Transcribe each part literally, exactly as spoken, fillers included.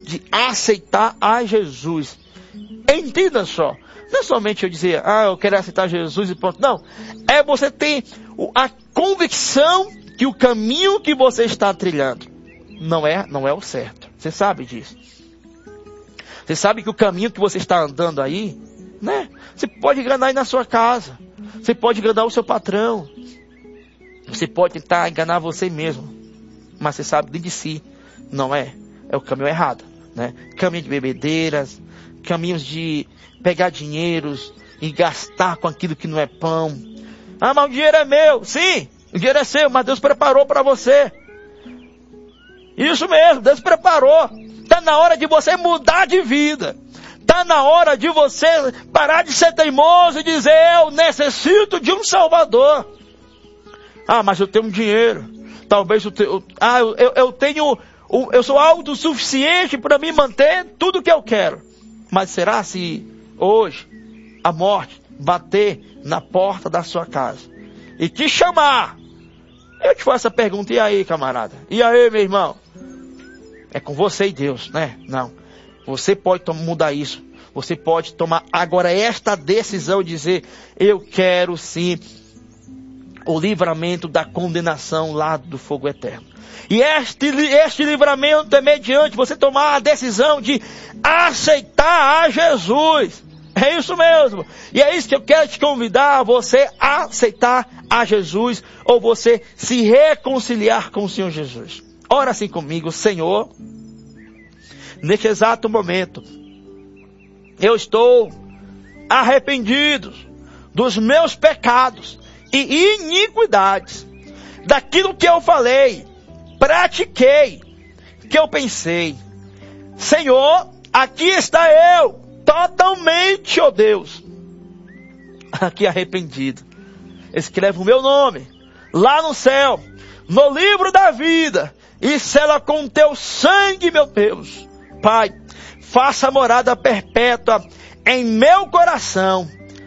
de aceitar a Jesus. Entenda só. Não é somente eu dizer, ah, eu quero aceitar Jesus e pronto. Não. É você ter a convicção que o caminho que você está trilhando não é, não é o certo. Você sabe disso. Você sabe que o caminho que você está andando aí, né? Você pode enganar aí na sua casa. Você pode enganar o seu patrão. Você pode tentar enganar você mesmo. Mas você sabe dentro de si, não é. É o caminho errado, né? Caminho de bebedeiras, caminhos de pegar dinheiros e gastar com aquilo que não é pão. Ah, mas o dinheiro é meu. Sim, o dinheiro é seu, mas Deus preparou para você. Isso mesmo, Deus preparou. Está na hora de você mudar de vida. Está na hora de você parar de ser teimoso e dizer, eu necessito de um Salvador. Ah, mas eu tenho dinheiro. Talvez eu tenho... Ah, eu, eu tenho... Eu sou autossuficiente para me manter tudo que eu quero. Mas será se hoje a morte bater na porta da sua casa e te chamar? Eu te faço essa pergunta, e aí, camarada? E aí, meu irmão? É com você e Deus, né? Não. Você pode mudar isso. Você pode tomar agora esta decisão de dizer, eu quero sim o livramento da condenação lá do fogo eterno. E este, este livramento é mediante você tomar a decisão de aceitar a Jesus. É isso mesmo. E é isso que eu quero te convidar a você a aceitar a Jesus, ou você se reconciliar com o Senhor Jesus. Ora assim comigo, Senhor, neste exato momento, eu estou arrependido dos meus pecados e iniquidades, daquilo que eu falei, pratiquei, que eu pensei. Senhor, aqui está eu, totalmente, ó Deus, aqui arrependido. Escreve o meu nome lá no céu, no livro da vida, e sela com teu sangue, meu Deus. Pai, faça morada perpétua em meu coração.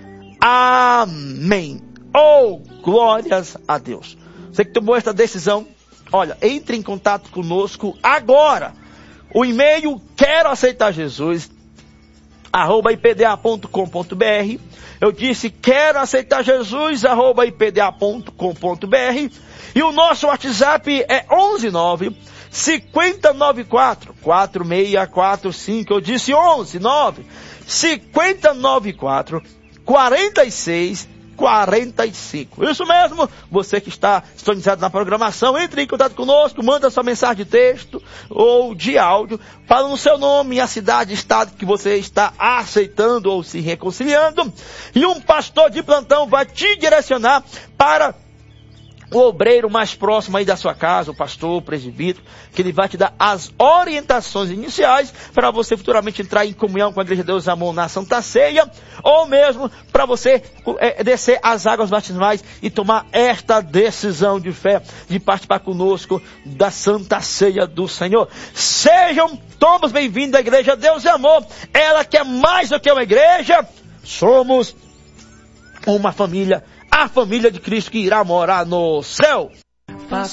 Amém. Oh, glórias a Deus. Você que tomou esta decisão, olha, entre em contato conosco agora. O e-mail quero aceitar Jesus, arroba ipda ponto com ponto br. Eu disse quero aceitar Jesus, arroba ipda ponto com ponto br. E o nosso WhatsApp é onze nove cinco nove quatro quatro seis quatro cinco. Eu disse onze nove cinco nove quatro quatro seis quarenta e cinco. Isso mesmo, você que está sintonizado na programação, entre em contato conosco, manda sua mensagem de texto ou de áudio, fala no seu nome e a cidade, estado que você está aceitando ou se reconciliando, e um pastor de plantão vai te direcionar para o obreiro mais próximo aí da sua casa, o pastor, o presbítero, que ele vai te dar as orientações iniciais para você futuramente entrar em comunhão com a Igreja de Deus Amor na Santa Ceia, ou mesmo para você é, descer as águas batismais e tomar esta decisão de fé, de participar conosco da Santa Ceia do Senhor. Sejam todos bem-vindos à Igreja de Deus Amor, ela que é mais do que uma igreja, somos uma família, a família de Cristo que irá morar no céu.